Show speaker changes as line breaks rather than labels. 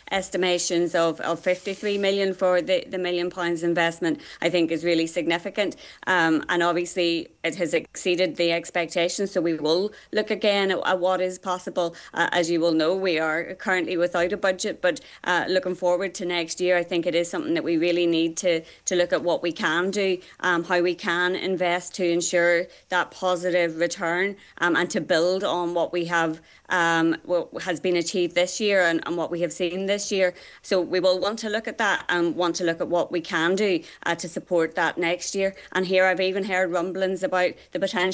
estimations of 53 million for the £1 million investment, I think is really significant. And obviously it has exceeded the expectations. So we will look again at what is possible. As you will know, we are currently without a budget, but looking forward to next year, I think it is something that we really need to look at what we can do, how we can invest to ensure that positive return, and to build on what we have, what has been achieved this year, and what we have seen this year. So we will want to look at that and want to look at what we can do to support that next year. And here I've even heard rumblings about the potential